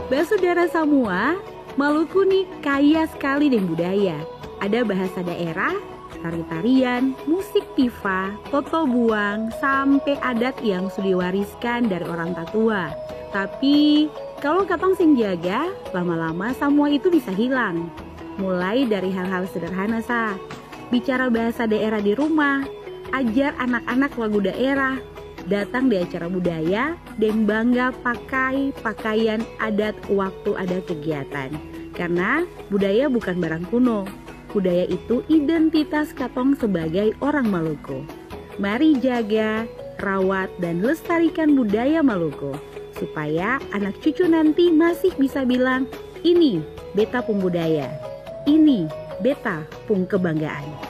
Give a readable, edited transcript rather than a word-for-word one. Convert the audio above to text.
Basudara semua, Maluku nih kaya sekali dengan budaya. Ada bahasa daerah, tari-tarian, musik pifa, toto buang, sampai adat yang sudah diwariskan dari orang tua. Tapi kalau katong sing jaga, lama-lama semua itu bisa hilang. Mulai dari hal-hal sederhana bicara bahasa daerah di rumah, ajar anak-anak lagu daerah, datang di acara budaya, dan bangga pakai pakaian adat waktu ada kegiatan. Karena budaya bukan barang kuno, budaya itu identitas katong sebagai orang Maluku. Mari jaga, rawat, dan lestarikan budaya Maluku, supaya anak cucu nanti masih bisa bilang, ini beta pung budaya, ini beta pung kebanggaan.